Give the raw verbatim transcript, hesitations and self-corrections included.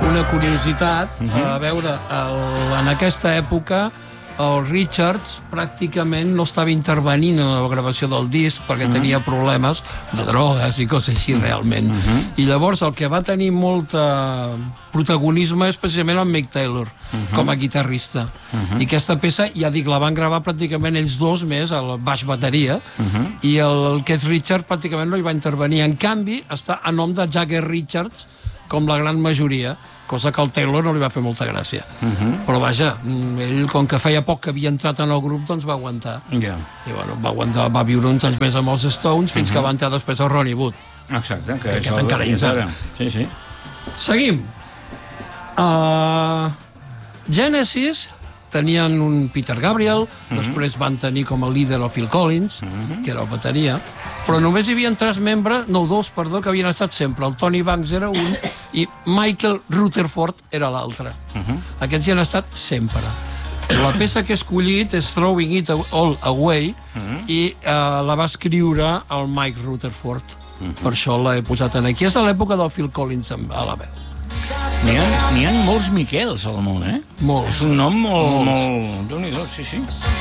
una curiositat, uh -huh. a veure, el, en aquesta època el Richards pràcticament no estava intervenint en la gravació del disc perquè uh -huh. tenia problemes de drogues i coses així realment. Uh -huh. I llavors el que va tenir molt protagonisme és precisament el Mick Taylor uh -huh. com a guitarrista. Uh -huh. I aquesta peça, ja dic, la van gravar pràcticament ells dos més, el baix bateria, uh -huh. i el Keith Richards pràcticament no hi va intervenir. En canvi, està a nom de Jagger Richards, com la gran majoria, cosa que al Taylor no li va fer molta gràcia. Uh -huh. Però vaja, ell, com que feia poc que havia entrat en el grup, doncs va aguantar. Yeah. I bueno, va aguantar, va viure uns anys més amb els Stones, fins uh -huh. que va entrar després el Ronnie Wood. Exacte, que, que és aquest encara hi és ara. Sí, sí. Seguim. Uh, Genesis tenien un Peter Gabriel, uh -huh. després van tenir com a líder el Phil Collins, uh -huh. que era el bateria, però només hi havia tres membres, no, dos, perdó, que havien estat sempre. El Tony Banks era un i Michael Rutherford era l'altre. Uh -huh. Aquests hi han estat sempre. La peça que he escollit és Throwing It All Away uh -huh. i uh, la va escriure el Mike Rutherford. Uh -huh. Per això l'he posat aquí. És a l'època del Phil Collins a la veu. N'hi ha, n'hi ha molts Miquels al món, eh? Molts. És un nom molt... molt... Déu-n'hi-do, sí, sí.